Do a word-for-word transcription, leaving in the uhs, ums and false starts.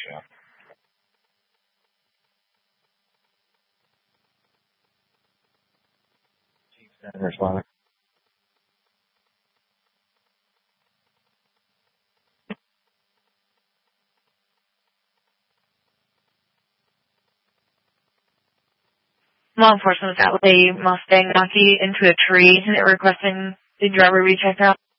yeah. Senator Slavic. Law enforcement was at a Mustang Nazi into a tree and requesting the driver be checked out.